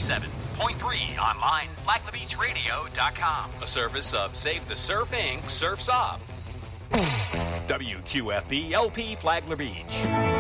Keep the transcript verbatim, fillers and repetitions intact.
ninety-seven point three online, flagler beach radio dot com. A service of Save the Surf Incorporated. Surf's Up. W Q F B L P Flagler Beach.